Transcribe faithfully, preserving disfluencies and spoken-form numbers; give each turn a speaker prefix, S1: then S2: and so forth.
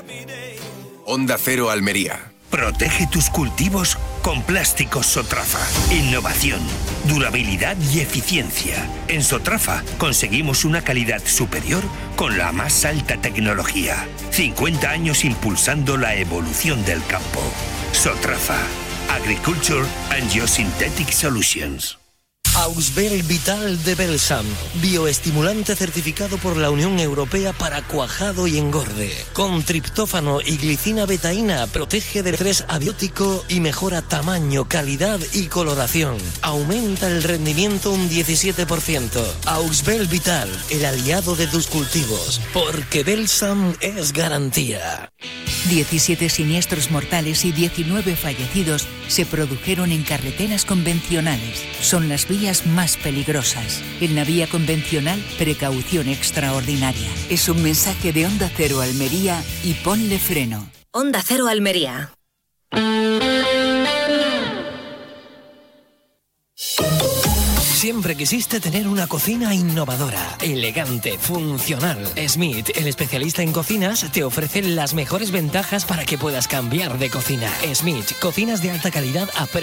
S1: Onda Cero Almería.
S2: Protege tus cultivos con plásticos Sotrafa. Innovación, durabilidad y eficiencia. En Sotrafa conseguimos una calidad superior con la más alta tecnología. cincuenta años impulsando la evolución del campo. Sotrafa. Agriculture and Geosynthetic Solutions.
S3: Auxbel Vital de Belsam, bioestimulante certificado por la Unión Europea para cuajado y engorde. Con triptófano y glicina betaína, protege del estrés abiótico y mejora tamaño, calidad y coloración. Aumenta el rendimiento un diecisiete por ciento. Auxbel Vital, el aliado de tus cultivos, porque Belsam es garantía.
S4: diecisiete siniestros mortales y diecinueve fallecidos se produjeron en carreteras convencionales. Son las vías más peligrosas. En la vía convencional, precaución extraordinaria. Es un mensaje de Onda Cero Almería y ponle freno.
S5: Onda Cero Almería.
S3: Siempre quisiste tener una cocina innovadora, elegante, funcional. Smith, el especialista en cocinas, te ofrece las mejores ventajas para que puedas cambiar de cocina. Smith, cocinas de alta calidad a precios